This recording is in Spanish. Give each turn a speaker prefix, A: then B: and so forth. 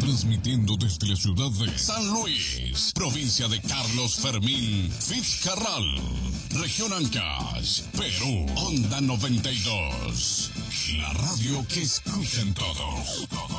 A: transmitiendo desde la ciudad de San Luis, provincia de Carlos Fermín Fitzcarral, región Ancash, Perú, Onda 92. La radio que escuchan todos.